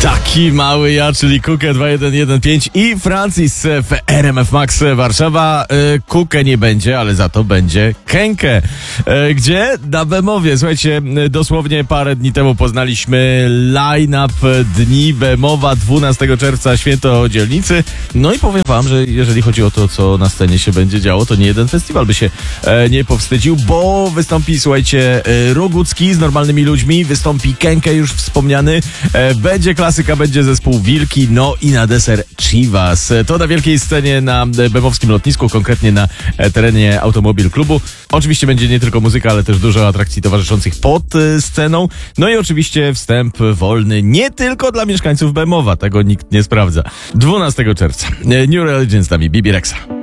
Taki mały ja, czyli Kukę 2115 i Francis w RMF Max Warszawa. Kukę nie będzie, ale za to będzie Kenkę. Gdzie? Na Bemowie. Słuchajcie, dosłownie parę dni temu poznaliśmy line-up Dni Bemowa 12 czerwca, święto dzielnicy. No i powiem wam, że jeżeli chodzi o to, co na scenie się będzie działo, to nie jeden festiwal by się nie powstydził, bo wystąpi, słuchajcie, Rogucki z Normalnymi Ludźmi, wystąpi Kenkę już wspomniany, będzie klasyka, będzie zespół Wilki, no i na deser Chivas. To na wielkiej scenie na bemowskim lotnisku, konkretnie na terenie Automobil Klubu. Oczywiście będzie nie tylko muzyka, ale też dużo atrakcji towarzyszących pod sceną. No i oczywiście wstęp wolny nie tylko dla mieszkańców Bemowa, tego nikt nie sprawdza. 12 czerwca. New Religion z nami, Bibi Rexa.